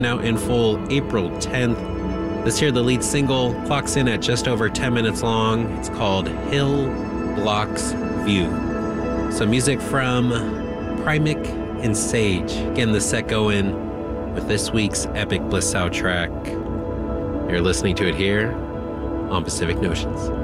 Out in full April 10th. This here, the lead single, clocks in at just over 10 minutes long. It's called Hill Blocks View. Some music from Primic and Sage. Getting the set going with this week's Epic Bliss soundtrack. You're listening to it here on Pacific Notions.